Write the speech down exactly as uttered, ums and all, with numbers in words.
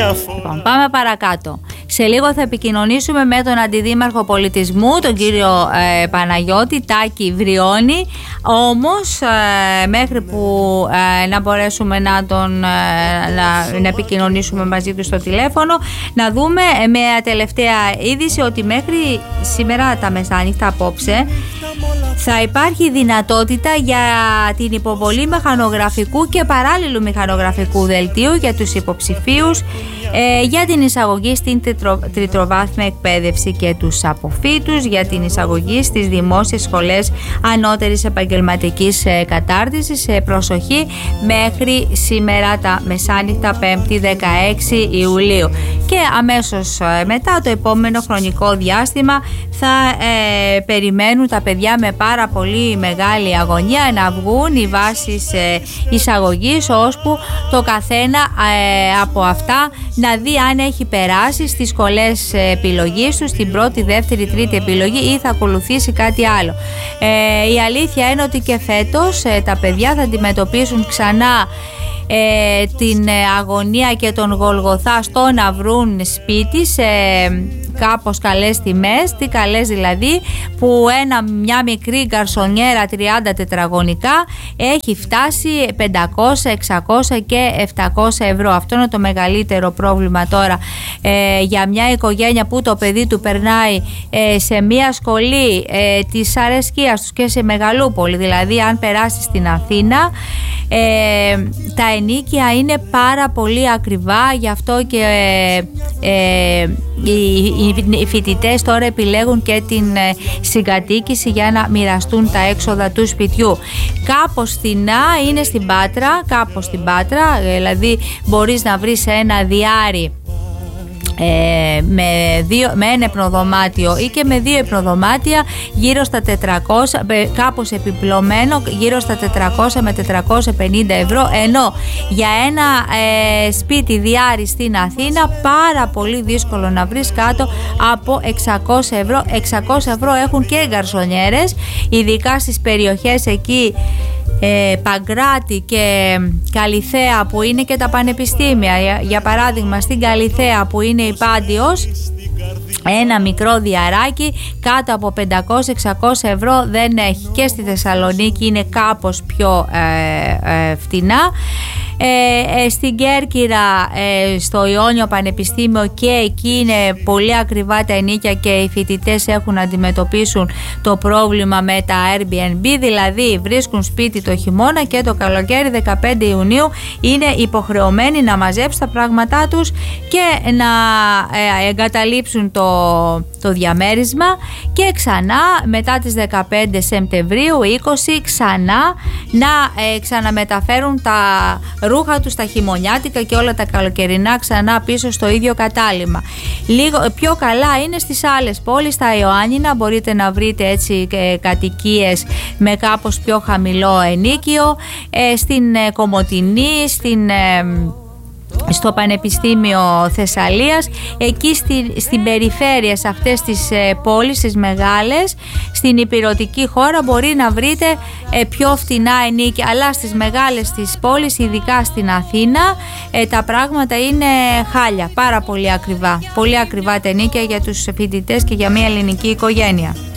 Λοιπόν, πάμε παρακάτω. Σε λίγο θα επικοινωνήσουμε με τον Αντιδήμαρχο Πολιτισμού, τον κύριο ε, Παναγιώτη Τάκη Βριώνη. Όμως ε, μέχρι που ε, να μπορέσουμε να τον ε, να, να επικοινωνήσουμε μαζί του στο τηλέφωνο, να δούμε ε, μια τελευταία είδηση ότι μέχρι σήμερα τα μεσάνυχτα απόψε θα υπάρχει δυνατότητα για την υποβολή μηχανογραφικού και παράλληλου μηχανογραφικού δελτίου για τους υποψηφίους ε, για την εισαγωγή στην τριτρο, τριτροβάθμια εκπαίδευση και τους αποφύτους, για την εισαγωγή στις δημόσιες σχολές ανώτερης επαγγελματικής ε, κατάρτισης. Ε, προσοχή, μέχρι σήμερα τα μεσάνυχτα πέμπτη δεκαέξι Ιουλίου. Και αμέσως ε, μετά το επόμενο χρονικό διάστημα θα ε, περιμένουν τα παιδιά με πάρα πολύ μεγάλη αγωνία να βγουν οι βάσεις ε, εισαγωγής, ώσπου το καθένα ε, από αυτά να δει αν έχει περάσει στις σχολές επιλογής του, στην πρώτη, δεύτερη, τρίτη επιλογή ή θα ακολουθήσει κάτι άλλο. Ε, η αλήθεια είναι ότι και φέτος ε, τα παιδιά θα αντιμετωπίσουν ξανά Ε, την ε, αγωνία και τον γολγοθά στο να βρουν σπίτι σε κάπως καλές τιμές. Τι καλές δηλαδή, που ένα, μια μικρή γκαρσονιέρα τριάντα τετραγωνικά έχει φτάσει πεντακόσια, εξακόσια και επτακόσια ευρώ. Αυτό είναι το μεγαλύτερο πρόβλημα τώρα ε, για μια οικογένεια που το παιδί του περνάει ε, σε μια σχολή ε, της αρεσκίας τους και σε Μεγαλούπολη. Δηλαδή αν περάσει στην Αθήνα, ε, τα ενίκια είναι πάρα πολύ ακριβά, γι' αυτό και ε, ε, οι, οι φοιτητές τώρα επιλέγουν και την ε, συγκατοίκηση για να μοιραστούν τα έξοδα του σπιτιού. Κάπως φθηνά είναι στην Πάτρα, κάπως στην Πάτρα, δηλαδή μπορείς να βρεις ένα διάρι Ε, με, δύο, με ένα υπνοδωμάτιο ή και με δύο υπνοδωμάτια γύρω στα τετρακόσια, κάπως επιπλωμένο, γύρω στα τετρακόσια με τετρακόσια πενήντα ευρώ, ενώ για ένα ε, σπίτι διάρρη στην Αθήνα πάρα πολύ δύσκολο να βρεις κάτω από εξακόσια ευρώ. εξακόσια ευρώ έχουν και οι γκαρσονιέρες, ειδικά στις περιοχές εκεί Ε, Παγκράτη και Καλιθέα που είναι και τα πανεπιστήμια. Για, για παράδειγμα στην Καλιθέα που είναι η Πάντιος, ένα μικρό διαράκι κάτω από πεντακόσια με εξακόσια ευρώ δεν έχει. Και στη Θεσσαλονίκη είναι κάπως πιο ε, ε, φτηνά. Ε, ε, στην Κέρκυρα, ε, στο Ιόνιο Πανεπιστήμιο, και εκεί είναι πολύ ακριβά τα ενίκια και οι φοιτητές έχουν να αντιμετωπίσουν το πρόβλημα με τα Airbnb, δηλαδή βρίσκουν σπίτι το χειμώνα και το καλοκαίρι δεκαπέντε Ιουνίου είναι υποχρεωμένοι να μαζέψουν τα πράγματά τους και να ε, εγκαταλείψουν το, το διαμέρισμα, και ξανά μετά τις δεκαπέντε Σεπτεμβρίου είκοσι ξανά να ε, ξαναμεταφέρουν τα ρούχα τους, τα χειμωνιάτικα και όλα τα καλοκαιρινά ξανά πίσω στο ίδιο κατάλημα. Λίγο πιο καλά είναι στις άλλες πόλεις. Στα Ιωάννινα μπορείτε να βρείτε έτσι ε, κατοικίες με κάπως πιο χαμηλό ενίκιο, ε, στην ε, Κομοτηνή, στην ε, στο Πανεπιστήμιο Θεσσαλίας, εκεί στη, στην περιφέρεια, σε αυτές τις ε, πόλεις τις μεγάλες, στην ηπειρωτική χώρα μπορεί να βρείτε ε, πιο φτηνά ενίκια, αλλά στις μεγάλες τις πόλεις, ειδικά στην Αθήνα, ε, τα πράγματα είναι χάλια, πάρα πολύ ακριβά, πολύ ακριβά τα ενίκια για τους φοιτητές και για μια ελληνική οικογένεια.